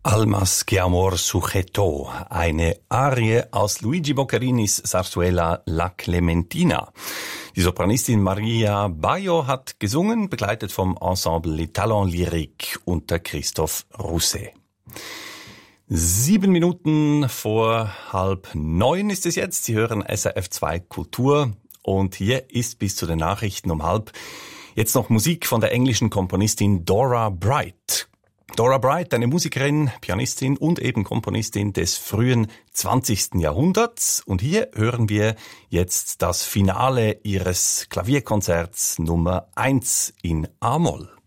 Almas che amor sujetó, eine Arie aus Luigi Boccarinis Zarzuela La Clementina. Die Sopranistin Maria Baio hat gesungen, begleitet vom Ensemble Les Talents Lyriques unter Christoph Rousset. 7 Minuten vor 8:30 ist es jetzt. Sie hören SRF 2 Kultur und hier ist bis zu den Nachrichten um 8:30 jetzt noch Musik von der englischen Komponistin Dora Bright. Dora Bright, eine Musikerin, Pianistin und eben Komponistin des frühen 20. Jahrhunderts. Und hier hören wir jetzt das Finale ihres Klavierkonzerts Nummer 1 in A-Moll.